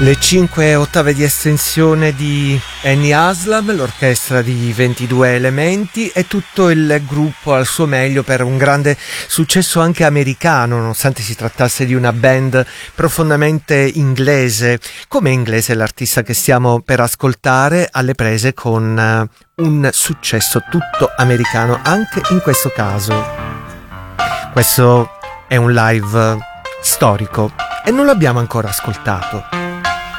Le 5 ottave di estensione di Annie Haslam, l'orchestra di 22 elementi e tutto il gruppo al suo meglio per un grande successo anche americano, nonostante si trattasse di una band profondamente inglese. Come inglese l'artista che stiamo per ascoltare, alle prese con un successo tutto americano anche in questo caso. Questo è un live storico e non l'abbiamo ancora ascoltato.